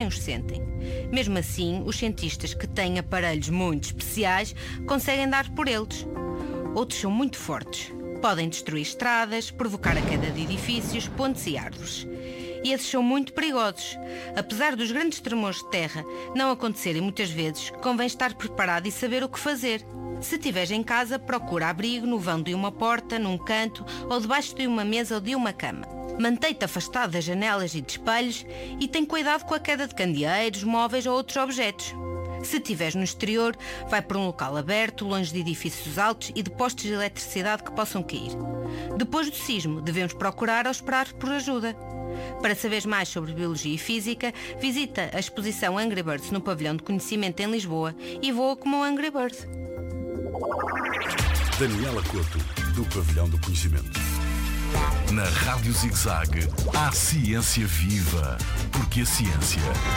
os sentem. Mesmo assim, os cientistas que têm aparelhos muito especiais conseguem dar por eles. Outros são muito fortes. Podem destruir estradas, provocar a queda de edifícios, pontes e árvores. E esses são muito perigosos. Apesar dos grandes tremores de terra não acontecerem muitas vezes, convém estar preparado e saber o que fazer. Se estiveres em casa, procura abrigo no vão de uma porta, num canto ou debaixo de uma mesa ou de uma cama. Mantém-te afastado das janelas e de espelhos e tem cuidado com a queda de candeeiros, móveis ou outros objetos. Se estiveres no exterior, vai para um local aberto, longe de edifícios altos e de postos de eletricidade que possam cair. Depois do sismo, devemos procurar ou esperar por ajuda. Para saberes mais sobre biologia e física, visita a exposição Angry Birds no Pavilhão de Conhecimento em Lisboa e voa como um Angry Bird. Daniela Couto, do Pavilhão do Conhecimento. Na Rádio Zig-Zag, há ciência viva, porque a ciência